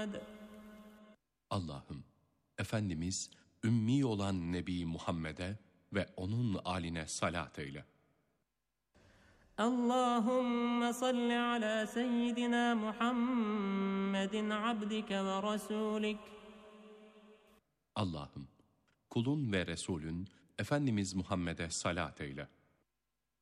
محمد. Allah'ım, Efendimiz ümmi olan Nebi Muhammed'e ve onun âline salat eyle. اللهم صل على سيدنا محمد عبدك ورسولك. Allah'ım, kulun ve Resulün Efendimiz Muhammed'e salat eyle.